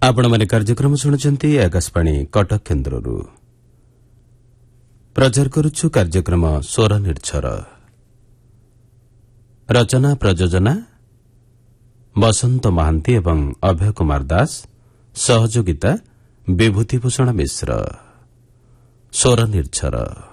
ଆପଣମାନେ କାର୍ଯ୍ୟକ୍ରମ ଶୁଣୁଛନ୍ତି ଆକାଶବାଣୀ କଟକ କେନ୍ଦ୍ରରୁ। ପ୍ରଚାର କରୁଛୁ କାର୍ଯ୍ୟକ୍ରମ ସ୍ୱର ନିର୍ଝର। ରଚନା ପ୍ରଯୋଜନା ବସନ୍ତ ମହାନ୍ତି ଏବଂ ଅଭୟ କୁମାର ଦାସ, ସହଯୋଗିତା ବିଭୂତିଭୂଷଣ ମିଶ୍ର। ସ୍ୱର ନିର୍ଝର।